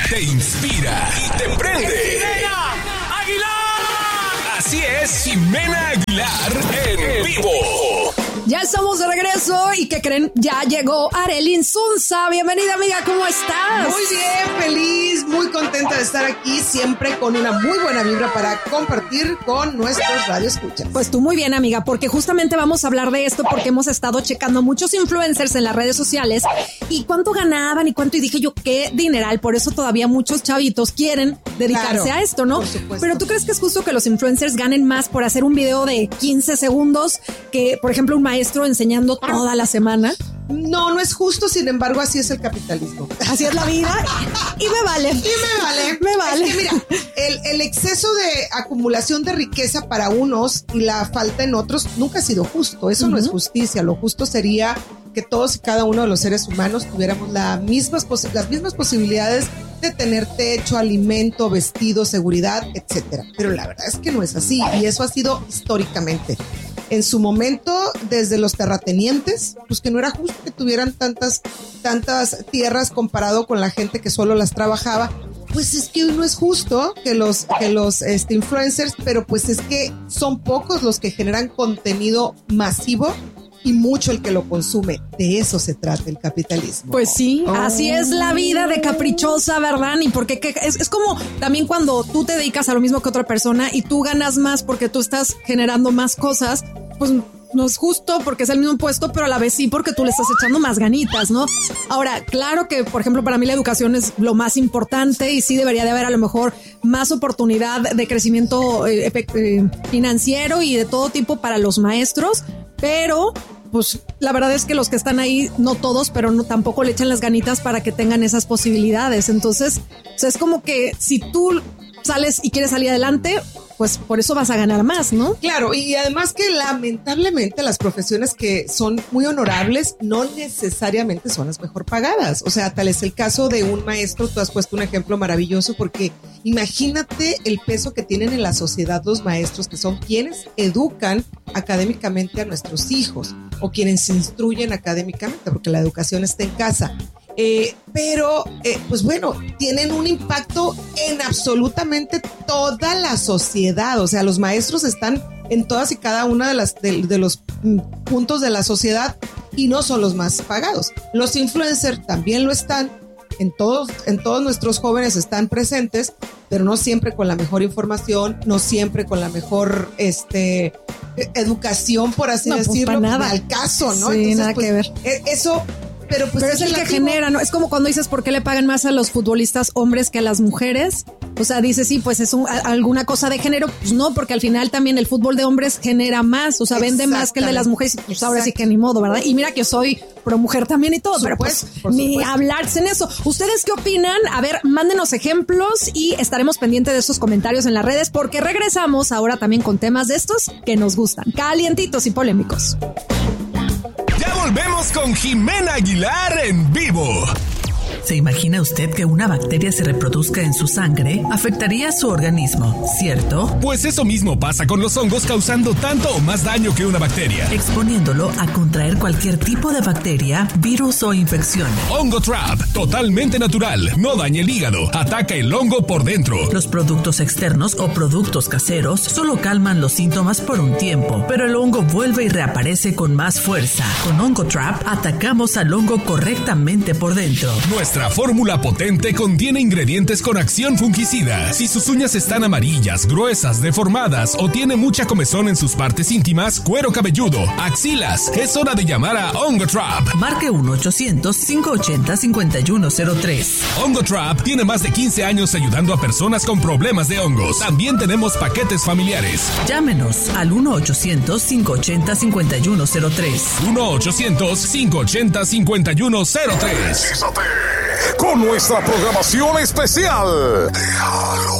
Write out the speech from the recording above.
te inspira y te prende. ¡Jimena Aguilar! Así es, Jimena Aguilar en vivo. Ya estamos de regreso y ¿qué creen? Ya llegó Arely Insunza. Bienvenida, amiga, ¿cómo estás? Muy bien, feliz, muy contenta de estar aquí, siempre con una muy buena vibra para compartir con nuestros radioescuchas. Pues tú muy bien, amiga, porque justamente vamos a hablar de esto porque hemos estado checando muchos influencers en las redes sociales y cuánto ganaban y cuánto, y dije yo, qué dineral, por eso todavía muchos chavitos quieren dedicarse a esto, ¿no? Por supuesto. Pero ¿tú crees que es justo que los influencers ganen más por hacer un video de 15 segundos que, por ejemplo, un maestro enseñando toda la semana? No, no es justo, sin embargo, así es el capitalismo. Así es la vida y me vale. Me vale. Es que mira, el exceso de acumulación de riqueza para unos y la falta en otros nunca ha sido justo. Eso no es justicia. Lo justo sería que todos y cada uno de los seres humanos tuviéramos las mismas posibilidades de tener techo, alimento, vestido, seguridad, etcétera. Pero la verdad es que no es así, y eso ha sido históricamente. En su momento, desde los terratenientes, pues que no era justo que tuvieran tantas tierras comparado con la gente que solo las trabajaba. Pues es que hoy no es justo que los influencers, pero pues es que son pocos los que generan contenido masivo y mucho el que lo consume. De eso se trata el capitalismo. Pues sí, así es la vida de caprichosa, ¿verdad? Y porque es como también cuando tú te dedicas a lo mismo que otra persona y tú ganas más porque tú estás generando más cosas, pues no es justo porque es el mismo puesto, pero a la vez sí porque tú le estás echando más ganitas, ¿no? Ahora, claro que, por ejemplo, para mí la educación es lo más importante y sí debería de haber a lo mejor más oportunidad de crecimiento financiero y de todo tipo para los maestros, pero pues la verdad es que los que están ahí, no todos, pero no tampoco le echan las ganitas para que tengan esas posibilidades. Entonces, o sea, es como que si tú sales y quieres salir adelante, pues por eso vas a ganar más, ¿no? Claro, y además que lamentablemente las profesiones que son muy honorables no necesariamente son las mejor pagadas. O sea, tal es el caso de un maestro. Tú has puesto un ejemplo maravilloso, porque imagínate el peso que tienen en la sociedad los maestros, que son quienes educan académicamente a nuestros hijos o quienes se instruyen académicamente, porque la educación está en casa. Pero pues bueno, tienen un impacto en absolutamente toda la sociedad. O sea, los maestros están en todas y cada una de los puntos de la sociedad y no son los más pagados. Los influencers también lo están. En todos nuestros jóvenes están presentes, pero no siempre con la mejor información, no siempre con la mejor educación, por así decirlo. Pues nada. Al caso, ¿no? Sí, entonces, nada pues, que ver. Eso. Pero es el que genera, ¿no? Es como cuando dices por qué le pagan más a los futbolistas hombres que a las mujeres. O sea, dices, sí, pues es alguna cosa de género. Pues no, porque al final también el fútbol de hombres genera más, o sea, vende más que el de las mujeres. Pues ahora sí que ni modo, ¿verdad? Y mira que yo soy pro mujer también y todo, pero pues ni hablarse en eso. ¿Ustedes qué opinan? A ver, mándenos ejemplos y estaremos pendientes de esos comentarios en las redes, porque regresamos ahora también con temas de estos que nos gustan, calientitos y polémicos. Ya volvemos con Jimena Aguilar en vivo. ¿Se imagina usted que una bacteria se reproduzca en su sangre? Afectaría su organismo, ¿cierto? Pues eso mismo pasa con los hongos, causando tanto o más daño que una bacteria, exponiéndolo a contraer cualquier tipo de bacteria, virus o infección. Hongo Trap, totalmente natural, no daña el hígado, ataca el hongo por dentro. Los productos externos o productos caseros solo calman los síntomas por un tiempo, pero el hongo vuelve y reaparece con más fuerza. Con Hongo Trap atacamos al hongo correctamente por dentro. Nuestra fórmula potente contiene ingredientes con acción fungicida. Si sus uñas están amarillas, gruesas, deformadas o tiene mucha comezón en sus partes íntimas, cuero cabelludo, axilas, es hora de llamar a Hongo Trap. Marque 1-800-580-5103. Hongo Trap tiene más de 15 años ayudando a personas con problemas de hongos. También tenemos paquetes familiares. Llámenos al 1-800-580-5103. 1-800-580-5103. Con nuestra programación especial de Halloween.